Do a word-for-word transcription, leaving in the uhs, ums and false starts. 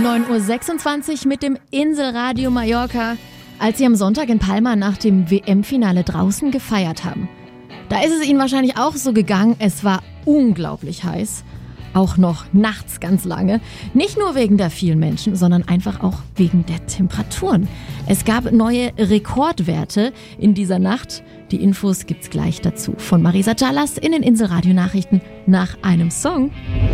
neun Uhr sechsundzwanzig mit dem Inselradio Mallorca, als sie am Sonntag in Palma nach dem W M-Finale draußen gefeiert haben. Da ist es ihnen wahrscheinlich auch so gegangen, es war unglaublich heiß. Auch noch nachts ganz lange. Nicht nur wegen der vielen Menschen, sondern einfach auch wegen der Temperaturen. Es gab neue Rekordwerte in dieser Nacht. Die Infos gibt's gleich dazu von Marisa Callas in den Inselradio Nachrichten nach einem Song.